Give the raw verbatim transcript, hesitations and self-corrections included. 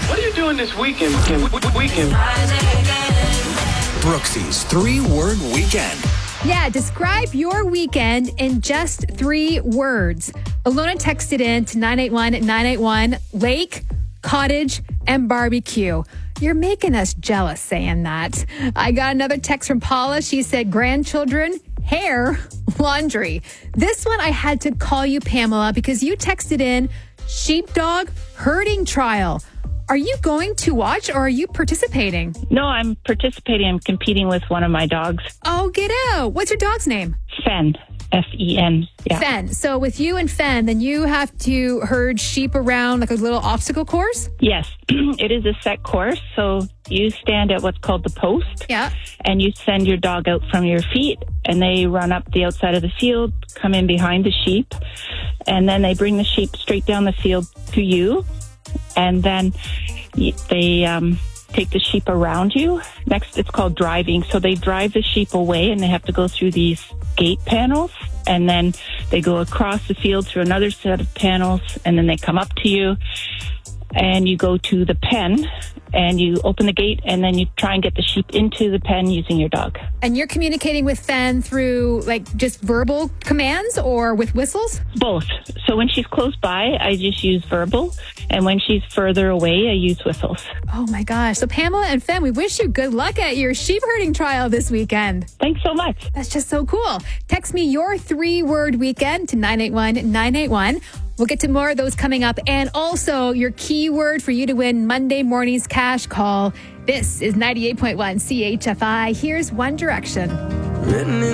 What are you doing this weekend? Weekend. Brooksy's three-word weekend. Yeah, describe your weekend in just three words. Alona texted in to nine eight one nine eight one, lake, cottage, and barbecue. You're making us jealous saying that. I got another text from Paula. She said grandchildren, hair, laundry. This one I had to call you, Pamela, because you texted in sheepdog herding trial. Are you going to watch or are you participating? No, I'm participating. I'm competing with one of my dogs. Oh, get out. What's your dog's name? Fen. F E N. Yeah. Fen. So with you and Fen, then you have to herd sheep around like a little obstacle course? Yes. It is a set course. So you stand at what's called the post. Yeah. And you send your dog out from your feet and they run up the outside of the field, come in behind the sheep, and then they bring the sheep straight down the field to you. And then they um, take the sheep around you. Next, it's called driving. So they drive the sheep away and they have to go through these gate panels. And then they go across the field through another set of panels. And then they come up to you and you go to the pen and you open the gate and then you try and get the sheep into the pen using your dog. And you're communicating with Fen through like just verbal commands or with whistles? Both. So when she's close by, I just use verbal. And when she's further away, I use whistles. Oh my gosh. So Pamela and Fen, we wish you good luck at your sheep herding trial this weekend. Thanks so much. That's just so cool. Text me your three-word weekend to nine eight one nine eight one. We'll get to more of those coming up. And also your keyword for you to win Monday morning's cash call. This is ninety-eight point one C H F I. Here's One Direction. Written in